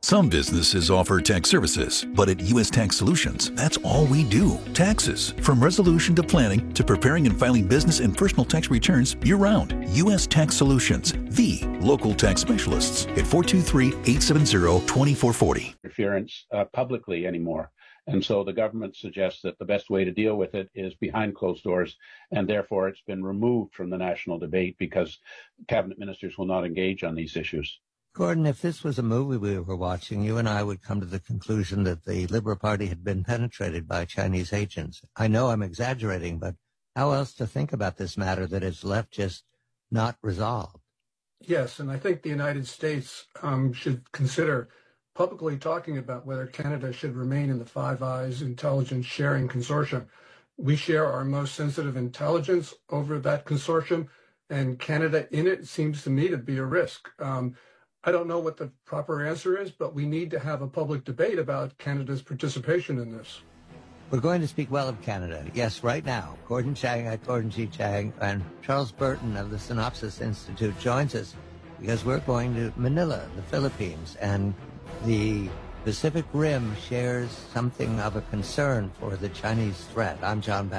Some businesses offer tax services, but at U.S. Tax Solutions, that's all we do. Taxes. From resolution to planning to preparing and filing business and personal tax returns year-round. U.S. Tax Solutions, the local tax specialists at 423-870-2440. Interference publicly anymore. And so the government suggests that the best way to deal with it is behind closed doors, and therefore it's been removed from the national debate because cabinet ministers will not engage on these issues. Gordon, if this was a movie we were watching, you and I would come to the conclusion that the Liberal Party had been penetrated by Chinese agents. I know I'm exaggerating, but how else to think about this matter that is left just not resolved? Yes, and I think the United States should consider publicly talking about whether Canada should remain in the Five Eyes intelligence sharing consortium. We share our most sensitive intelligence over that consortium, and Canada in it seems to me to be a risk. I don't know what the proper answer is, but we need to have a public debate about Canada's participation in this. We're going to speak well of Canada. Yes, right now. Gordon Chang at Gordon G. Chang and Charles Burton of the Synopsis Institute joins us because we're going to Manila, the Philippines, and the Pacific Rim shares something of a concern for the Chinese threat. I'm John Patrick.